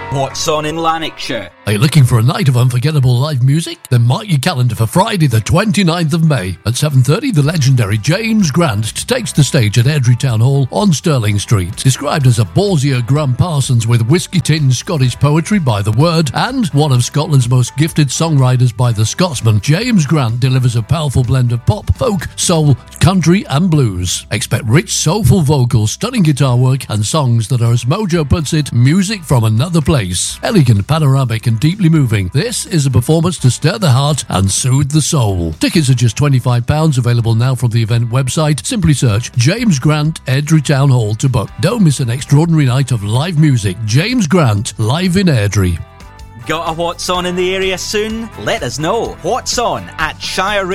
What's on in Lanarkshire? Are you looking for a night of unforgettable live music? Then mark your calendar for Friday the 29th of May. At 7:30, the legendary James Grant takes the stage at Airdrie Town Hall on Stirling Street. Described as a ballsier Graham Parsons with whiskey-tinged Scottish poetry by the word and one of Scotland's most gifted songwriters by the Scotsman, James Grant delivers a powerful blend of pop, folk, soul, country and blues. Expect rich, soulful vocals, stunning guitar work and songs that are, as Mojo puts it, music from another place. Elegant, panoramic and deeply moving, this is a performance to stir the heart and soothe the soul. Tickets are just £25, available now from the event website. Simply search James Grant Airdrie Town Hall to book. Don't miss an extraordinary night of live music. James Grant, live in Airdrie. Got a What's On in the area soon? Let us know. What's On at Shire